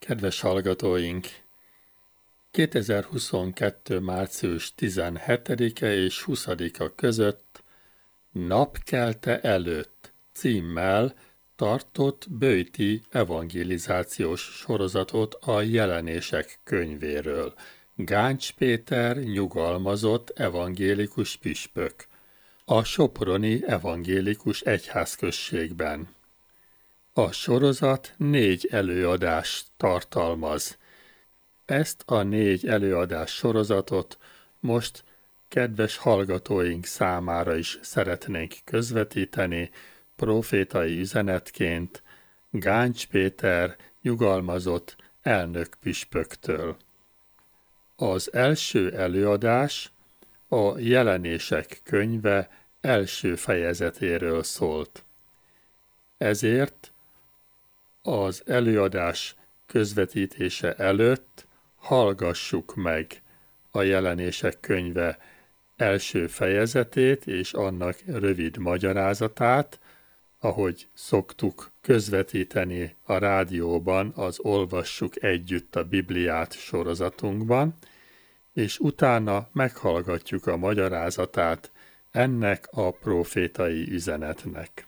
Kedves hallgatóink! 2022. március 17-e és 20-a között Napkelte előtt címmel tartott böjti evangelizációs sorozatot a Jelenések könyvéről. Gáncs Péter nyugalmazott evangélikus püspök a soproni evangélikus egyházközségben. A sorozat 4 előadást tartalmaz. Ezt a 4 előadás sorozatot most kedves hallgatóink számára is szeretnénk közvetíteni profétai üzenetként Gáncs Péter nyugalmazott elnökpüspöktől. Az első előadás a Jelenések könyve első fejezetéről szólt. Ezért az előadás közvetítése előtt hallgassuk meg a Jelenések könyve első fejezetét és annak rövid magyarázatát, ahogy szoktuk közvetíteni a rádióban az Olvassuk együtt a Bibliát sorozatunkban, és utána meghallgatjuk a magyarázatát ennek a profétai üzenetnek.